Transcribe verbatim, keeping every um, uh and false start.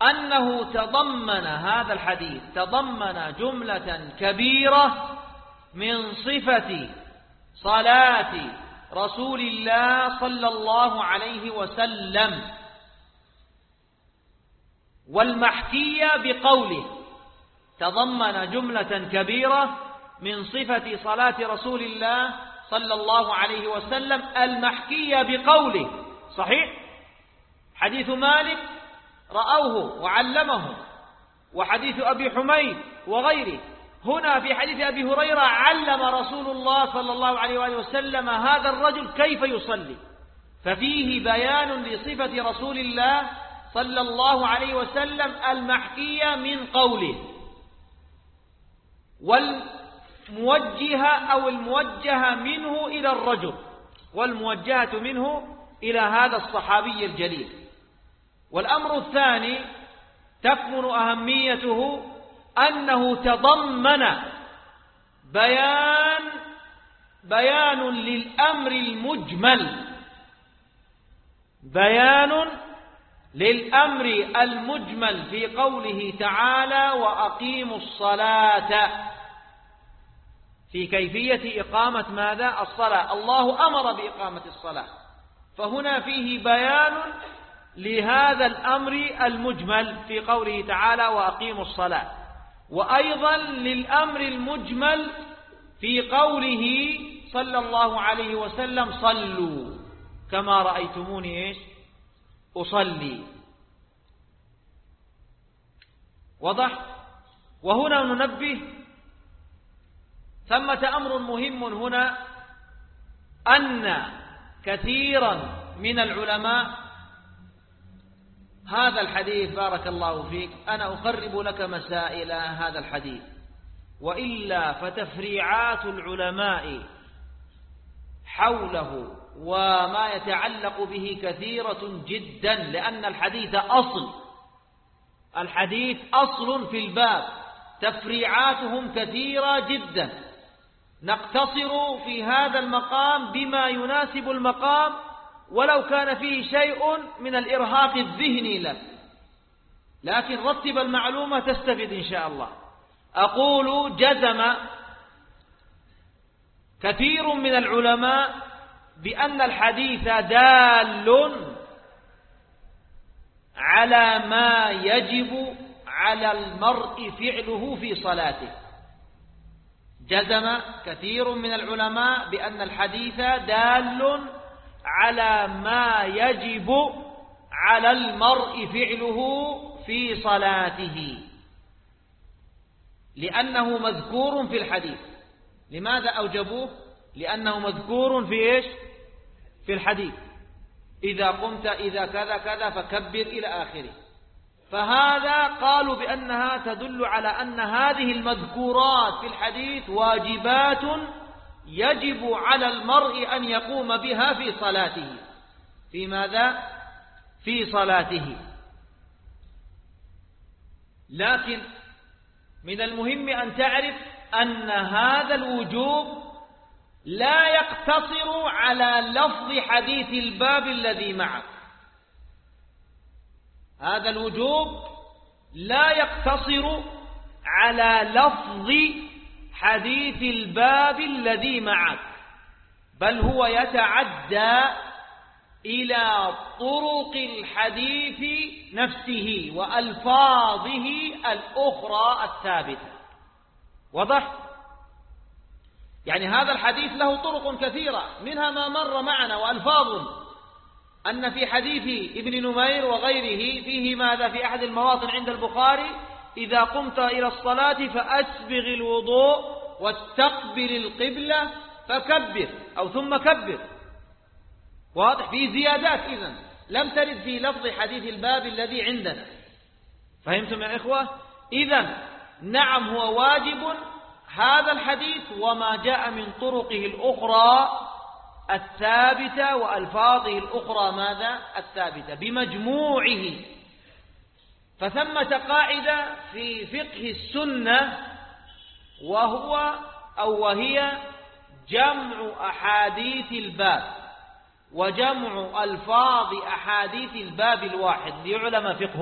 أنه تضمن هذا الحديث تضمن جملة كبيرة من صفة صلاة رسول الله صلى الله عليه وسلم، والمحكية بقوله تضمن جملة كبيرة من صفة صلاة رسول الله صلى الله عليه وسلم المحكية بقوله. صحيح؟ حديث مالك رأوه وعلمه، وحديث أبي حميد وغيره. هنا في حديث أبي هريرة علم رسول الله صلى الله عليه وآله وسلم هذا الرجل كيف يصلي، ففيه بيان لصفة رسول الله صلى الله عليه وسلم المحكية من قوله، والموجهة أو الموجهة منه إلى الرجل، والموجهة منه إلى هذا الصحابي الجليل. والأمر الثاني تكمن أهميته أنه تضمن بيان بيان للأمر المجمل بيان للأمر المجمل في قوله تعالى وأقيموا الصلاة، في كيفية إقامة ماذا؟ الصلاة. الله أمر بإقامة الصلاة، فهنا فيه بيان لهذا الأمر المجمل في قوله تعالى وأقيموا الصلاة، وأيضا للأمر المجمل في قوله صلى الله عليه وسلم صلوا كما رأيتموني إيش أصلي. وضح؟ وهنا ننبه ثمة أمر مهم هنا، أن كثيرا من العلماء هذا الحديث بارك الله فيك أنا أقرب لك مسائل هذا الحديث، وإلا فتفريعات العلماء حوله وما يتعلق به كثيرة جدا، لأن الحديث أصل الحديث أصل في الباب، تفريعاتهم كثيرة جدا. نقتصر في هذا المقام بما يناسب المقام، ولو كان فيه شيء من الإرهاق الذهني لك، لكن رتب المعلومة تستفيد إن شاء الله. أقول جزم كثير من العلماء بأن الحديث دال على ما يجب على المرء فعله في صلاته. جزم كثير من العلماء بأن الحديث دال على ما يجب على المرء فعله في صلاته، لأنه مذكور في الحديث. لماذا أوجبوه؟ لأنه مذكور في إيش؟ في الحديث. إذا قمت إذا كذا كذا فكبر إلى آخره. فهذا قالوا بأنها تدل على أن هذه المذكورات في الحديث واجبات يجب على المرء أن يقوم بها في صلاته. في ماذا؟ في صلاته. لكن من المهم أن تعرف أن هذا الوجوب لا يقتصر على لفظ حديث الباب الذي معك. هذا الوجوب لا يقتصر على لفظ حديث الباب الذي معك، بل هو يتعدى إلى طرق الحديث نفسه وألفاظه الأخرى الثابتة. وضح؟ يعني هذا الحديث له طرق كثيرة، منها ما مر معنا وألفاظ، أن في حديث ابن نمير وغيره فيه ماذا في أحد المواطن عند البخاري إذا قمت إلى الصلاة فأسبغ الوضوء واستقبل القبلة فكبر أو ثم كبر. واضح؟ في زيادات إذن لم ترد في لفظ حديث الباب الذي عندنا. فهمتم يا إخوة؟ إذن نعم هو واجب هذا الحديث وما جاء من طرقه الأخرى الثابتة وألفاظه الأخرى ماذا؟ الثابتة بمجموعه. فثمة قاعدة في فقه السنة وهو أو وهي جمع أحاديث الباب وجمع ألفاظ أحاديث الباب الواحد ليعلم فقه